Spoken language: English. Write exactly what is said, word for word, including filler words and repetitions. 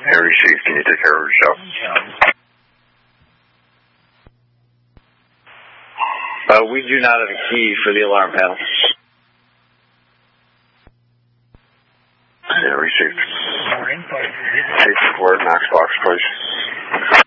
Harry Chief, can you take care of yourself? Uh, we do not have a key for the alarm panel. Harry Chief. Chief, word Knox box, please.